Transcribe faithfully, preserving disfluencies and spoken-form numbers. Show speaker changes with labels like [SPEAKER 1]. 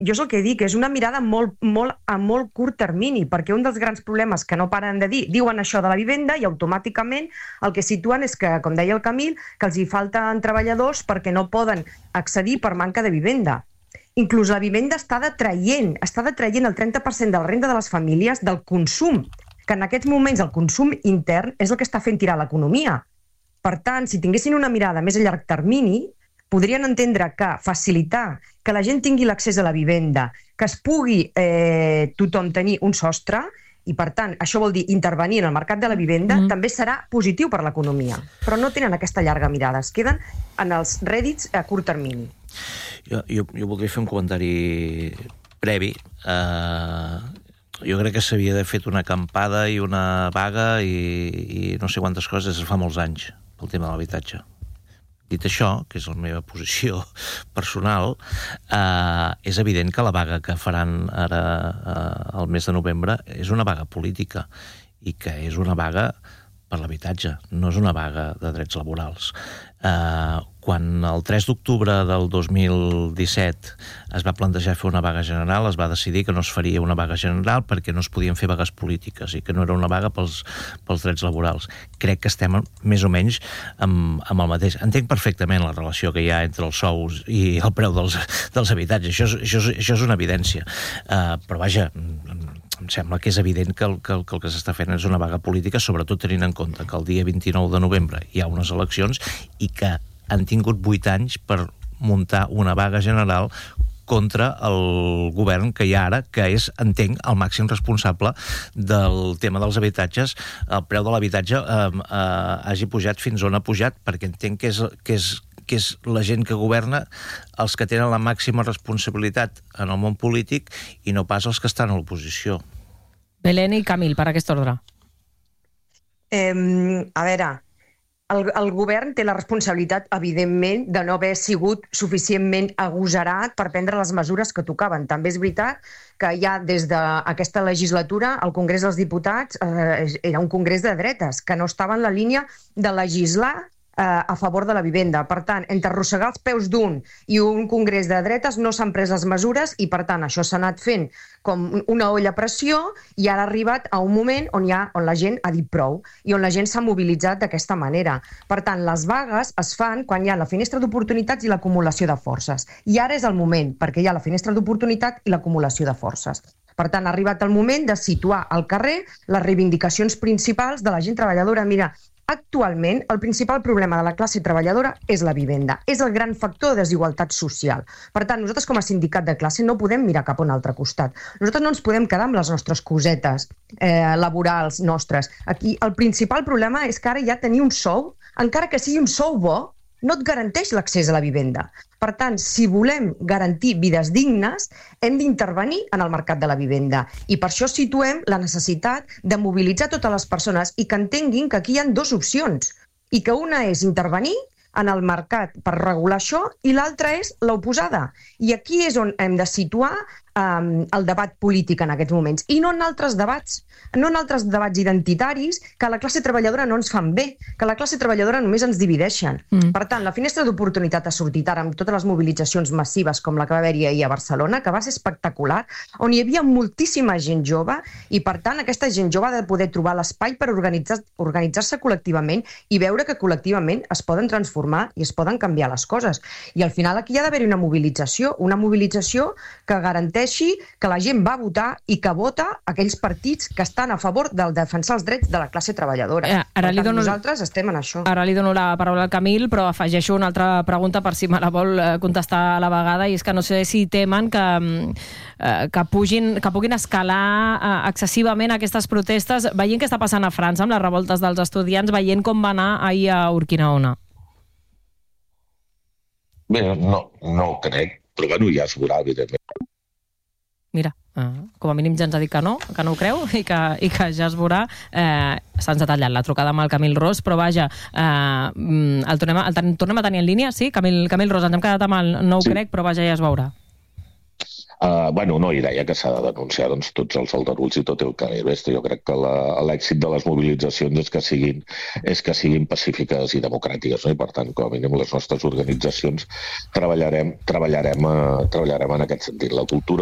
[SPEAKER 1] jo és el que dic, és una mirada molt, molt, a molt curt termini, perquè un dels grans problemes que no paren de dir, diuen això de la vivenda i automàticament el que situen és que, com deia el Camil, que els hi falten treballadors perquè no poden accedir per manca de vivenda. Inclús la vivenda està detraient, està detraient el trenta per cent de la renda de les famílies del consum, que en aquests moments el consum intern és el que està fent tirar l'economia. Per tant, si tinguessin una mirada més a llarg termini, podrien entendre que facilitar que la gent tingui l'accés a la vivenda, que es pugui eh, tothom tenir un sostre, i per tant, això vol dir intervenir en el mercat de la vivenda, mm. també serà positiu per l'economia. Però no tenen aquesta llarga mirada, es queden en els rèdits a curt termini.
[SPEAKER 2] Jo, jo, jo voldria fer un comentari previ. Uh, jo crec que s'havia de fer una acampada i una vaga i, i no sé quantes coses fa molts anys pel tema de l'habitatge. Dit això, que és la meva posició personal, eh, és evident que la vaga que faran ara eh, el mes de novembre és una vaga política i que és una vaga per l'habitatge, no és una vaga de drets laborals. Eh, quan el tres d'octubre del dos mil disset es va plantejar fer una vaga general, es va decidir que no es faria una vaga general perquè no es podien fer vagues polítiques i que no era una vaga pels, pels drets laborals. Crec que estem més o menys amb, amb el mateix. Entenc perfectament la relació que hi ha entre els sous i el preu dels, dels habitatges. Això és, això és, això és una evidència. Eh, però vaja, em sembla que és evident que el que, el, que, el que s'està fent és una vaga política, sobretot tenint en compte que el dia vint-i-nou de novembre hi ha unes eleccions i que han tingut vuit anys per muntar una vaga general contra el govern que hi ha ara, que és, entenc, el màxim responsable del tema dels habitatges. El preu de l'habitatge eh, eh, hagi pujat fins on ha pujat, perquè entenc que és, que és que és la gent que governa els que tenen la màxima responsabilitat en el món polític i no pas els que estan a l'oposició.
[SPEAKER 3] Belén i Camil, per aquest ordre.
[SPEAKER 1] Eh, a veure, el, el govern té la responsabilitat, evidentment, de no haver sigut suficientment agosarat per prendre les mesures que tocaven. També és veritat que ja des d'aquesta legislatura el Congrés dels Diputats eh, era un congrés de dretes, que no estava en la línia de legislar a favor de la vivenda. Per tant, entre arrossegar els peus d'un i un congrés de dretes no s'han pres les mesures i, per tant, això s'ha anat fent com una olla a pressió i ara ha arribat a un moment on, hi ha, on la gent ha dit prou i on la gent s'ha mobilitzat d'aquesta manera. Per tant, les vagues es fan quan hi ha la finestra d'oportunitats i l'acumulació de forces. I ara és el moment, perquè hi ha la finestra d'oportunitat i l'acumulació de forces. Per tant, ha arribat el moment de situar al carrer les reivindicacions principals de la gent treballadora. Mira, actualment, el principal problema de la classe treballadora és la vivenda. És el gran factor de desigualtat social. Per tant, nosaltres com a sindicat de classe no podem mirar cap a un altre costat. Nosaltres no ens podem quedar amb les nostres cosetes eh, laborals nostres. Aquí el principal problema és que ara ja tenir un sou, encara que sigui un sou bo, no et garanteix l'accés a la vivenda. Per tant, si volem garantir vides dignes, hem d'intervenir en el mercat de la vivenda. I per això situem la necessitat de mobilitzar totes les persones i que entenguin que aquí hi ha dues opcions i que una és intervenir en el mercat per regular això i l'altra és l'oposada. I aquí és on hem de situar um, el debat polític en aquests moments i no en altres debats, no en altres debats identitaris que a la classe treballadora no ens fan bé, que a la classe treballadora només ens divideixen. Mm. Per tant, la finestra d'oportunitat ha sortit ara amb totes les mobilitzacions massives com la que va haver-hi ahir a Barcelona, que va ser espectacular, on hi havia moltíssima gent jove i, per tant, aquesta gent jove ha de poder trobar l'espai per organitzar, organitzar-se col·lectivament i veure que col·lectivament es poden transformar i es poden canviar les coses. I al final aquí hi ha d'haver una mobilització, una mobilització que garanteixi que la gent va votar i que vota aquells partits que estan a favor del defensar els drets de la classe treballadora. Eh, ara per tant, dono, nosaltres estem en això.
[SPEAKER 3] Ara li dono la paraula al Camil, però afegeixo una altra pregunta per si me la vol contestar a la vegada, i és que no sé si temen que, eh, que, pugin, que puguin escalar eh, excessivament aquestes protestes, veient què està passant a França amb les revoltes dels estudiants, veient com va anar ahir a Urquinaona.
[SPEAKER 4] Bé, no, no ho crec, però bueno, ja es veurà, evidentment.
[SPEAKER 3] Mira, eh, com a mínim ja ens ha dit que no, que no ho creu i que, i que ja es veurà. Eh, S'ha tallat la trucada amb el Camil Ros, però vaja, eh, el, tornem a, el tornem a tenir en línia, sí? Camil, Camil Ros, ens hem quedat amb el no ho sí. crec, però vaja, ja es veurà.
[SPEAKER 4] Uh, bueno, no, i deia que s'ha de denunciar doncs, tots els aldarulls i tot el que ve. Jo crec que l'èxit de les mobilitzacions és que siguin, és que siguin pacífiques i democràtiques, no? I per tant, com a mínim, les nostres organitzacions treballarem, treballarem, treballarem en aquest sentit. La cultura